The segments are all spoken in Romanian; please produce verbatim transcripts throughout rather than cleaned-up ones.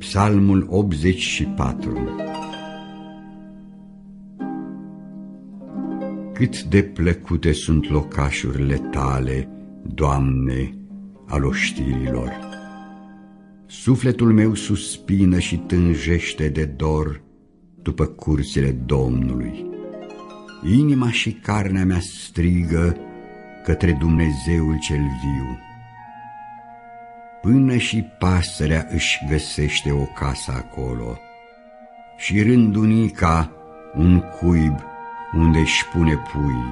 Psalmul optzeci și patru. Cât de plăcute sunt locașurile Tale, Doamne, al oștirilor! Sufletul meu suspină și tânjește de dor după curțile Domnului. Inima și carnea mea strigă către Dumnezeul cel viu. Până și pasărea își găsește o casă acolo și rândunica un cuib unde își pune pui.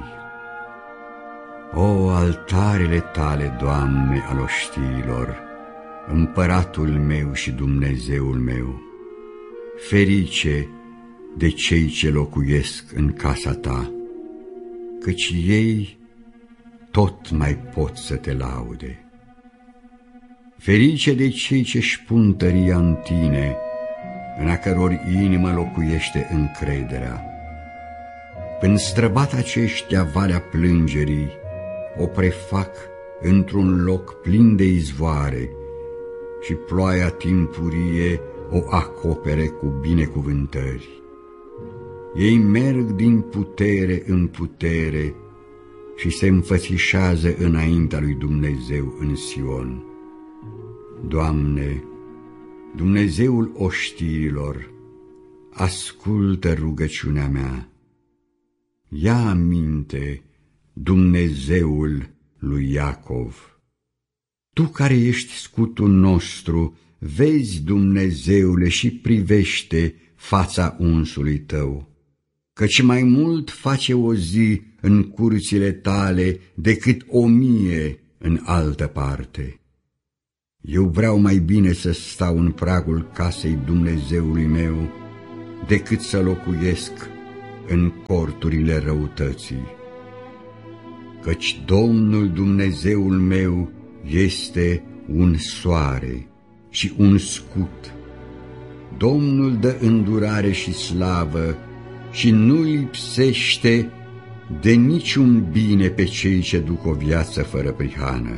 O, altarele Tale, Doamne, al oștirilor, Împăratul meu și Dumnezeul meu, ferice de cei ce locuiesc în casa Ta, căci ei tot mai pot să Te laude. Ferice de cei ce-și pun tăria în Tine, în a căror inimă locuiește încrederea. Când străbat aceștia valea plângerii, o prefac într-un loc plin de izvoare și ploaia timpurie o acopere cu binecuvântări. Ei merg din putere în putere și se înfățișează înaintea lui Dumnezeu în Sion. Doamne, Dumnezeul oștirilor, ascultă rugăciunea mea. Ia aminte, Dumnezeul lui Iacov. Tu care ești scutul nostru, vezi, Dumnezeule, și privește fața unsului Tău, căci mai mult face o zi în curțile Tale decât o mie în altă parte. Eu vreau mai bine să stau în pragul casei Dumnezeului meu decât să locuiesc în corturile răutății. Căci Domnul Dumnezeul meu este un soare și un scut. Domnul dă îndurare și slavă și nu lipsește de niciun bine pe cei ce duc o viață fără prihană.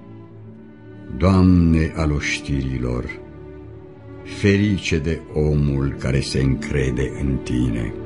Doamne al oștirilor, ferice de omul care se încrede în Tine.